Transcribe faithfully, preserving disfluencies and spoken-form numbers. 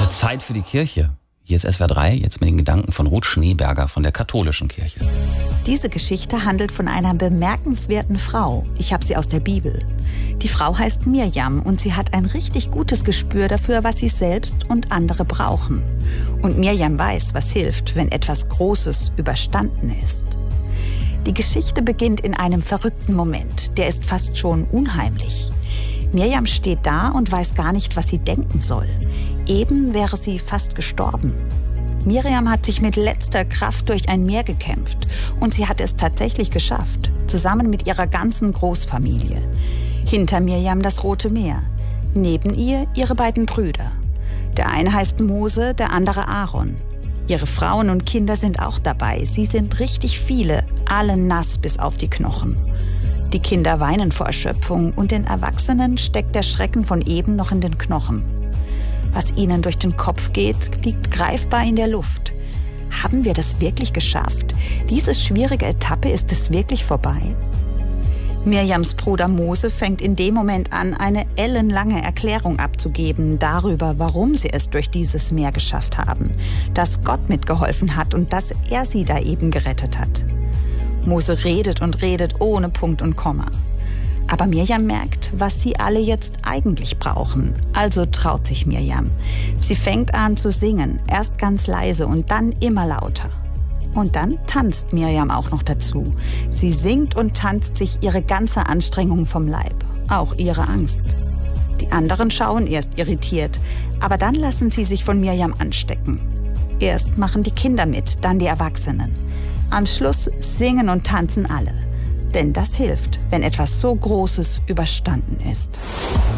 Zeit für die Kirche. Hier ist S W R drei, jetzt mit den Gedanken von Ruth Schneeberger von der katholischen Kirche. Diese Geschichte handelt von einer bemerkenswerten Frau. Ich habe sie aus der Bibel. Die Frau heißt Mirjam und sie hat ein richtig gutes Gespür dafür, was sie selbst und andere brauchen. Und Mirjam weiß, was hilft, wenn etwas Großes überstanden ist. Die Geschichte beginnt in einem verrückten Moment. Der ist fast schon unheimlich. Mirjam steht da und weiß gar nicht, was sie denken soll. Eben wäre sie fast gestorben. Mirjam hat sich mit letzter Kraft durch ein Meer gekämpft und sie hat es tatsächlich geschafft, zusammen mit ihrer ganzen Großfamilie. Hinter Mirjam das Rote Meer, neben ihr ihre beiden Brüder. Der eine heißt Mose, der andere Aaron. Ihre Frauen und Kinder sind auch dabei. Sie sind richtig viele, alle nass bis auf die Knochen. Die Kinder weinen vor Erschöpfung und den Erwachsenen steckt der Schrecken von eben noch in den Knochen. Was ihnen durch den Kopf geht, liegt greifbar in der Luft. Haben wir das wirklich geschafft? Diese schwierige Etappe, ist es wirklich vorbei? Mirjams Bruder Mose fängt in dem Moment an, eine ellenlange Erklärung abzugeben darüber, warum sie es durch dieses Meer geschafft haben, dass Gott mitgeholfen hat und dass er sie da eben gerettet hat. Mose redet und redet ohne Punkt und Komma. Aber Mirjam merkt, was sie alle jetzt eigentlich brauchen. Also traut sich Mirjam. Sie fängt an zu singen, erst ganz leise und dann immer lauter. Und dann tanzt Mirjam auch noch dazu. Sie singt und tanzt sich ihre ganze Anstrengung vom Leib, auch ihre Angst. Die anderen schauen erst irritiert, aber dann lassen sie sich von Mirjam anstecken. Erst machen die Kinder mit, dann die Erwachsenen. Am Schluss singen und tanzen alle. Denn das hilft, wenn etwas so Großes überstanden ist.